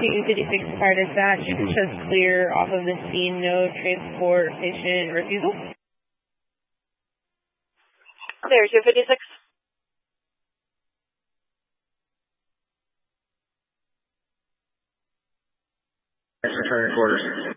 256 fire dispatch, shows clear off of the scene, no transportation refusal. Clear, 256. Return quarters.